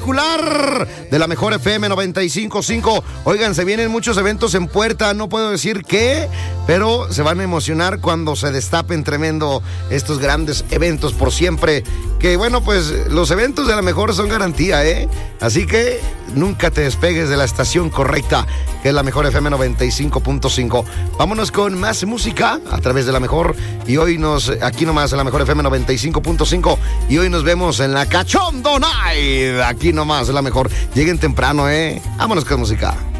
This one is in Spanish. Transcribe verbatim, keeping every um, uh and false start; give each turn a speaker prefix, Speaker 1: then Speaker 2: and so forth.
Speaker 1: espectacular de la mejor F M noventa y cinco punto cinco. Oigan, se vienen muchos eventos en puerta, no puedo decir qué, pero se van a emocionar cuando se destapen tremendo estos grandes eventos por siempre. Que bueno, pues los eventos de la mejor son garantía, ¿eh? Así que nunca te despegues de la estación correcta, que es la mejor F M noventa y cinco punto cinco. Vámonos con más música a través de la mejor. Y hoy nos, aquí nomás en la mejor F M noventa y cinco punto cinco. Y hoy nos vemos en la Cachondo Night. Aquí nomás en la mejor. Lleguen temprano, ¿eh? Vámonos con música.